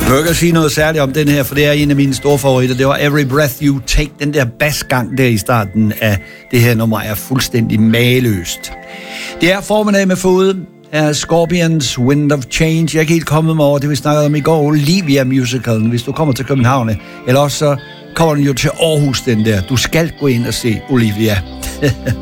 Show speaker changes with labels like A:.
A: Jeg kan sige noget særligt om den her, for det er en af mine store favoritter. Det var Every Breath You Take. Den der basgang der i starten af det her nummer er fuldstændig mageløst. Det er formiddag med fod af Scorpions Wind of Change. Jeg er ikke helt kommet mig over det, vi snakkede om i går, Olivia musicalen. Hvis du kommer til København, eller også så kommer den jo til Aarhus, den der. Du skal gå ind og se Olivia.